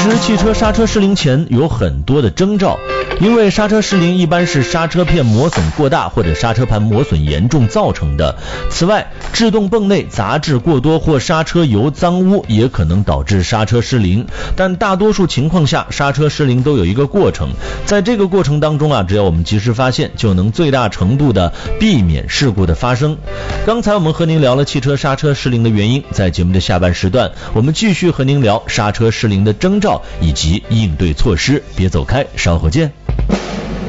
实汽车刹车失灵前有很多的征兆，因为刹车失灵一般是刹车片磨损过大或者刹车盘磨损严重造成的。此外，制动泵内杂质过多或刹车油脏污也可能导致刹车失灵，但大多数情况下刹车失灵都有一个过程，在这个过程当中只要我们及时发现，就能最大程度的避免事故的发生。刚才我们和您聊了汽车刹车失灵的原因，在节目的下半时段，我们继续和您聊刹车失灵的征兆以及应对措施。别走开，稍后见。